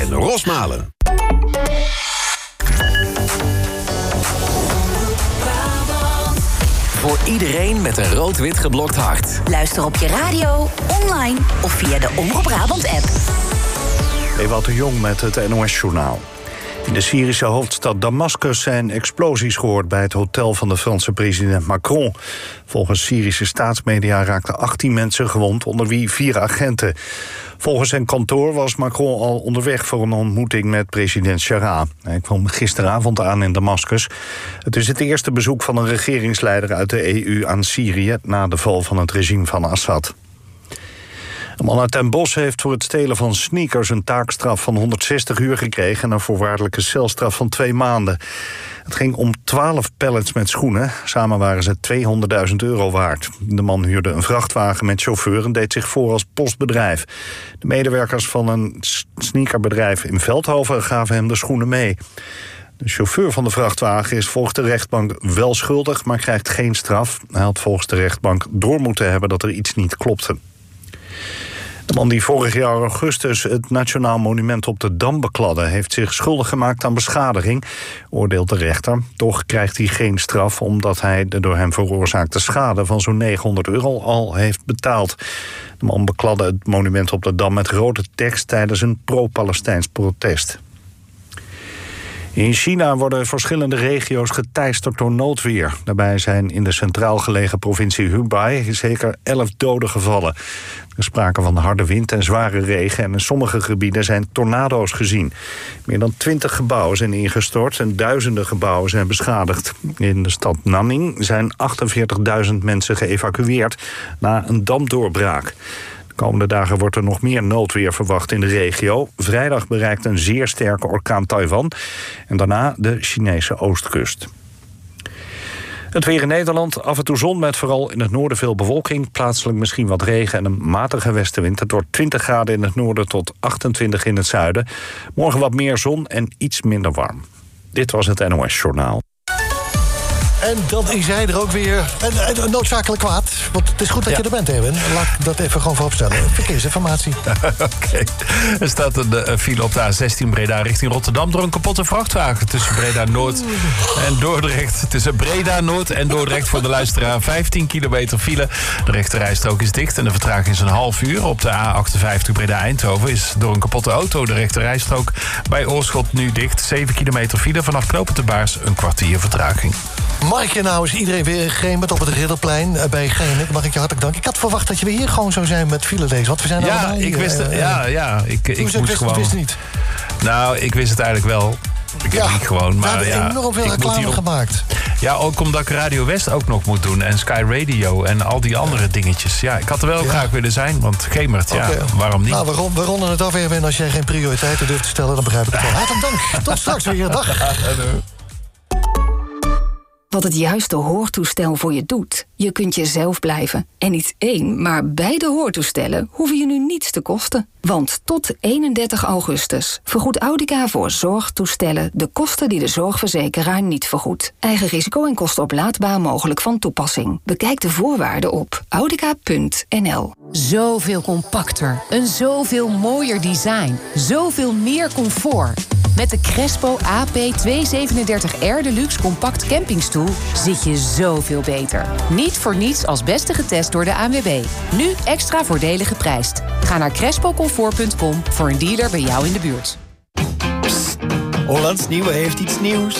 en Rosmalen. Voor iedereen met een rood-wit geblokt hart. Luister op je radio, online of via de Omroep Brabant-app. Ewout de Jong met het NOS-journaal. In de Syrische hoofdstad Damascus zijn explosies gehoord bij het hotel van de Franse president Macron. Volgens Syrische staatsmedia raakten 18 mensen gewond, onder wie 4 agenten. Volgens zijn kantoor was Macron al onderweg voor een ontmoeting met president Chara. Hij kwam gisteravond aan in Damascus. Het is het eerste bezoek van een regeringsleider uit de EU aan Syrië na de val van het regime van Assad. Een man uit Den Bosch heeft voor het stelen van sneakers een taakstraf van 160 uur gekregen en een voorwaardelijke celstraf van 2 maanden. Het ging om 12 pallets met schoenen. Samen waren ze €200.000 waard. De man huurde een vrachtwagen met chauffeur en deed zich voor als postbedrijf. De medewerkers van een sneakerbedrijf in Veldhoven gaven hem de schoenen mee. De chauffeur van de vrachtwagen is volgens de rechtbank wel schuldig, maar krijgt geen straf. Hij had volgens de rechtbank door moeten hebben dat er iets niet klopte. De man die vorig jaar augustus het Nationaal Monument op de Dam bekladde, heeft zich schuldig gemaakt aan beschadiging, oordeelt de rechter. Toch krijgt hij geen straf omdat hij de door hem veroorzaakte schade van zo'n €900 al heeft betaald. De man bekladde het monument op de Dam met rode tekst tijdens een pro-Palestijns protest. In China worden verschillende regio's geteisterd door noodweer. Daarbij zijn in de centraal gelegen provincie Hubei zeker 11 doden gevallen. Er is sprake van harde wind en zware regen en in sommige gebieden zijn tornado's gezien. Meer dan 20 gebouwen zijn ingestort en duizenden gebouwen zijn beschadigd. In de stad Nanning zijn 48.000 mensen geëvacueerd na een damdoorbraak. De komende dagen wordt er nog meer noodweer verwacht in de regio. Vrijdag bereikt een zeer sterke orkaan Taiwan en daarna de Chinese oostkust. Het weer in Nederland, af en toe zon met vooral in het noorden veel bewolking. Plaatselijk misschien wat regen en een matige westenwind. Het wordt 20 graden in het noorden tot 28 in het zuiden. Morgen wat meer zon en iets minder warm. Dit was het NOS Journaal. En dan is hij er ook weer. En noodzakelijk kwaad. Want het is goed dat je er bent, Erwin. Laat ik dat even gewoon vooropstellen. Verkeersinformatie. Oké. Er staat een file op de A16 Breda richting Rotterdam door een kapotte vrachtwagen tussen Breda Noord en Dordrecht. Tussen Breda Noord en Dordrecht voor de luisteraar 15 kilometer file. De rechterrijstrook is dicht en de vertraging is een half uur. Op de A58 Breda Eindhoven is door een kapotte auto de rechterrijstrook bij Oorschot nu dicht. 7 kilometer file vanaf Knopend de Baars, een kwartier vertraging. Mag je nou eens iedereen weer geëmerd op het Ridderplein bij Genik? Mag ik je hartelijk danken. Ik had verwacht dat je weer hier gewoon zou zijn met file lezen. Want we zijn allemaal hier. Ik wist het. Ik moest gewoon. Wist het niet. Nou, ik wist het eigenlijk wel. Ik heb niet gewoon. Maar we hebben enorm veel reclame gemaakt. Ja, ook omdat ik Radio West ook nog moet doen. En Sky Radio en al die andere dingetjes. Ja, ik had er wel graag willen zijn. Want Gemert, waarom niet? Nou, we ronden het af even. En als jij geen prioriteiten durft te stellen, dan begrijp ik het wel. Hartelijk dank. Tot straks weer. Dag. Wat het juiste hoortoestel voor je doet. Je kunt jezelf blijven. En niet 1, maar beide hoortoestellen hoeven je nu niets te kosten. Want tot 31 augustus vergoedt Audica voor zorgtoestellen de kosten die de zorgverzekeraar niet vergoedt. Eigen risico en kosten oplaadbaar mogelijk van toepassing. Bekijk de voorwaarden op audica.nl. Zoveel compacter, een zoveel mooier design, zoveel meer comfort. Met de Crespo AP237R Deluxe Compact Campingstoel zit je zoveel beter. Niet voor niets als beste getest door de ANWB. Nu extra voordelig geprijsd. Ga naar crespocomfort.com voor een dealer bij jou in de buurt. Psst, Hollands Nieuwe heeft iets nieuws.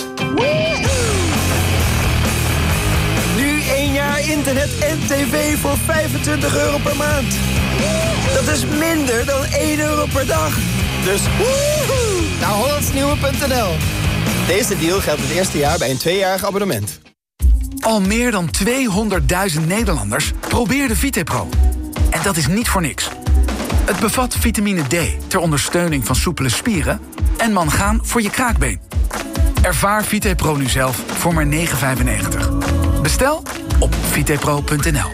Nu 1 jaar internet en tv voor €25 per maand. Dat is minder dan €1 per dag. Dus naar hollandsnieuwe.nl. Deze deal geldt het eerste jaar bij een 2-jarig abonnement. Al meer dan 200.000 Nederlanders probeerden VitePro. En dat is niet voor niks. Het bevat vitamine D ter ondersteuning van soepele spieren en mangaan voor je kraakbeen. Ervaar VitePro nu zelf voor maar €9,95. Bestel op vitepro.nl.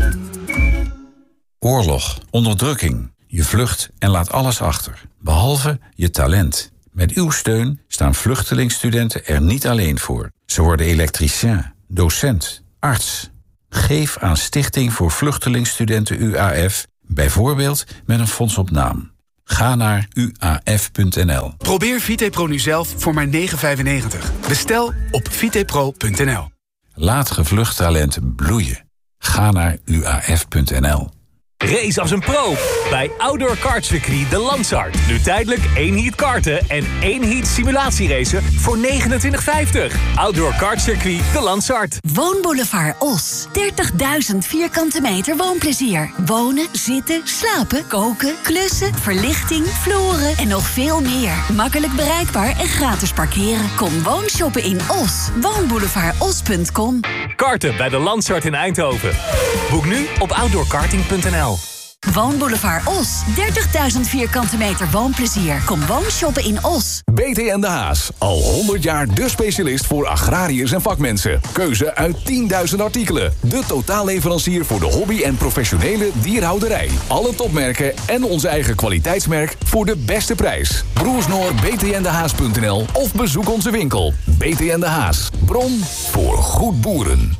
Oorlog, onderdrukking. Je vlucht en laat alles achter, behalve je talent. Met uw steun staan vluchtelingstudenten er niet alleen voor. Ze worden elektricien, docent, arts. Geef aan Stichting voor Vluchtelingstudenten UAF, bijvoorbeeld met een fonds op naam. Ga naar uaf.nl. Probeer VitePro nu zelf voor maar €9,95. Bestel op vitepro.nl. Laat gevlucht talent bloeien. Ga naar uaf.nl. Race als een pro bij Outdoor Kartcircuit de Lansart. Nu tijdelijk 1 heat karten en 1 heat simulatieracen voor €29,50. Outdoor Kartcircuit de Lansart. Woonboulevard Os. 30.000 vierkante meter woonplezier. Wonen, zitten, slapen, koken, klussen, verlichting, vloeren en nog veel meer. Makkelijk bereikbaar en gratis parkeren. Kom woonshoppen in Os. Woonboulevardos.com. Karten bij de Lansart in Eindhoven. Boek nu op outdoorkarting.nl. Woonboulevard Os. 30.000 vierkante meter woonplezier. Kom woonshoppen in Os. BTN De Haas. Al 100 jaar de specialist voor agrariërs en vakmensen. Keuze uit 10.000 artikelen. De totaalleverancier voor de hobby- en professionele dierhouderij. Alle topmerken en onze eigen kwaliteitsmerk voor de beste prijs. Broersnoor btndehaas.nl of bezoek onze winkel. BTN De Haas. Bron voor goed boeren.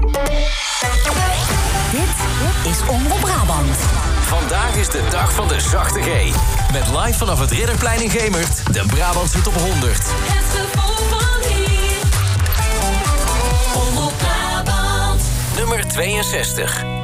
Dit is Omroep Brabant. Vandaag is de dag van de zachte G. Met live vanaf het Ridderplein in Gemert, de Brabantse top 100. Het gevoel van hier. Omroep Brabant. Nummer 62.